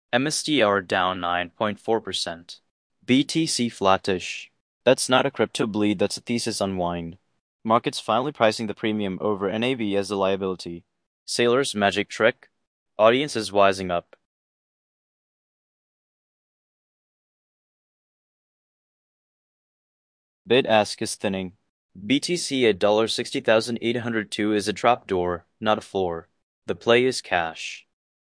MSTR down 9.4%. BTC flattish. That's not a crypto bleed, that's a thesis unwind. Markets finally pricing the premium over NAV as a liability. Sailor's magic trick? Audience is wising up. Bid-ask is thinning. BTC at $60,802 is a trapdoor, not a floor. The play is cash.